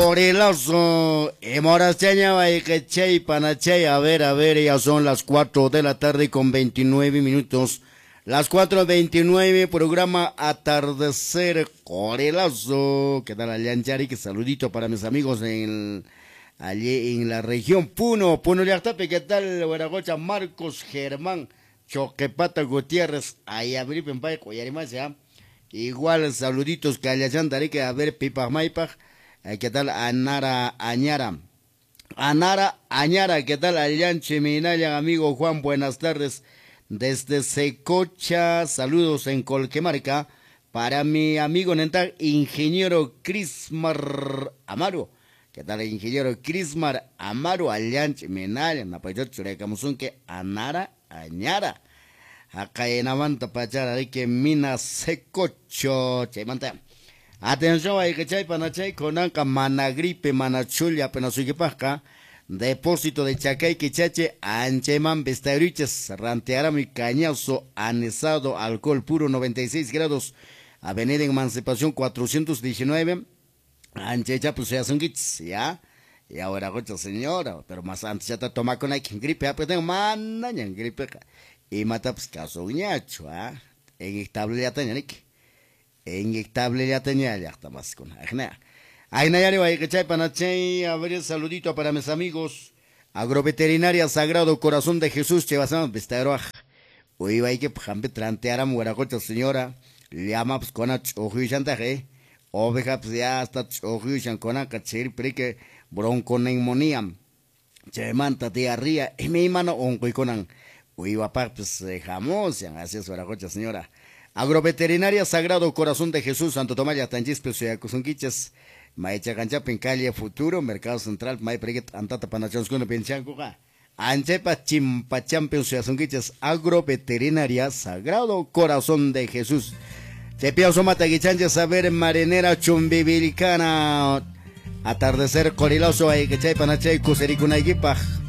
Corilazo, Morasteña, Baikechay, Panachay, a ver, ya son las 4 de la tarde con 29 minutos. Las 4:29, programa Atardecer Corilazo. ¿Qué tal, Alianchari? Que saludito para mis amigos allí en la región Puno. Puno Llactape, ¿qué tal? Guaragocha, Marcos Germán, Choquepata Gutiérrez, ahí abrí Pempay, Coyarimas, ya. Igual saluditos que Alianchari, que a ver, Pipa Maipaj. ¿Qué tal? Anara Añara, ¿qué tal? Alianche Minaya, amigo Juan, buenas tardes. Desde Secocha, saludos en Colquemarca. Para mi amigo Nentar, ingeniero Crismar Amaro. ¿Qué tal, ingeniero Crismar Amaro? Alianche Minaya, Napayot Churecamuzun, que Anara Añara. Acá en Amanta Pachara, que Mina Secocho, Chaimanta. Atención, hay que chay panachay conanca managripe manachulia penasuyipasca depósito de chacay que chache ancheman vestaruches ranteara mi cañazo anesado alcohol puro 96 grados avenida Emancipación 419 anchecha pues ya son gits ya y ahora gocha señora pero más antes ya te toma con hay gripe pues tengo mana gripe y mata pues caso ñacho en estable ya tenía inyectable ya tenía ya está más con Agna. Agna ya le voy a echar panachay, a ver saludito para mis amigos. Agroveterinaria Sagrado Corazón de Jesús, chevasamos vestaroaj. Hoy va a que jambe tranteara mueracocha señora. Llama pues con ojo chantaje. Oveja pues ya hasta ojo con cachir prique bronconeumonía. Chemanta diarrea. Y mi mano onco y conan. Hoy va a pues jamón, así es mueracocha señora. Agroveterinaria Sagrado Corazón de Jesús, Santo Tomás Yatanchis, Pesuyacusunquiches, Maecha Cancha, Pencalia Futuro, Mercado Central, Mae Preguet, Antata Panachonscuna, Penchancuca, Anchepa Chimpacham, Pesuyacusunquiches, Agroveterinaria Sagrado Corazón de Jesús. Tepia Somata Guichanche, Saber Marinera Chumbivilcana, Atardecer Coriloso, Aikechay Panachay, Cusericuna Equipa.